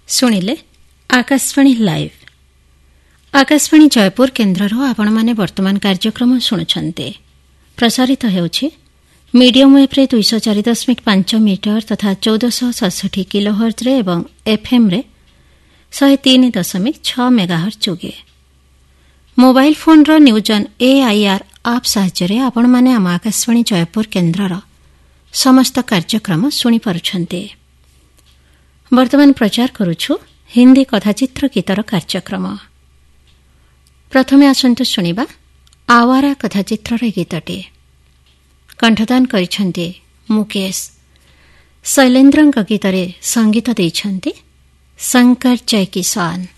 ଶୁଣିଲେ ଆକାଶବାଣୀ ଲାଇଭ୍। ଆକାଶବାଣୀ ଜୟପୁର କେନ୍ଦ୍ରରୁ ଆପଣମାନେ ବର୍ତ୍ତମାନ କାର୍ଯ୍ୟକ୍ରମ ଶୁଣୁଛନ୍ତି। ପ୍ରସାରିତ ହେଉଛି ମିଡିୟମ୍ ୱେଭ୍ରେ 204.5 ମିଟର ତଥା 1467 କିଲୋହର୍ଟ୍ଜରେ ଏବଂ ଏଫ୍ଏମ୍ରେ 103.6 ମେଗାହର୍ଟ୍ଜ ଯୋଗେ। ମୋବାଇଲ ଫୋନ୍ର ନ୍ୟୁଜ୍ ଅନ୍ ଏଆଇଆର୍ ଆପ୍ ସାହାଯ୍ୟରେ ଆପଣମାନେ ଆମ ଆକାଶବାଣୀ ଜୟପୁର କେନ୍ଦ୍ରର ସମସ୍ତ କାର୍ଯ୍ୟକ୍ରମ ଶୁଣିପାରୁଛନ୍ତି। ବର୍ତ୍ତମାନ ପ୍ରଚାର କରୁଛୁ ହିନ୍ଦୀ କଥାଚିତ୍ର ଗୀତର କାର୍ଯ୍ୟକ୍ରମ। ପ୍ରଥମେ ଆସନ୍ତୁ ଶୁଣିବା ଆୱାରା କଥାଚିତ୍ରର ଗୀତଟି। କଣ୍ଠଦାନ କରିଛନ୍ତି ମୁକେଶ। ଶୈଲେନ୍ଦ୍ରଙ୍କ ଗୀତରେ ସଙ୍ଗୀତ ଦେଇଛନ୍ତି ଶଙ୍କର ଜୟକିଶାନ।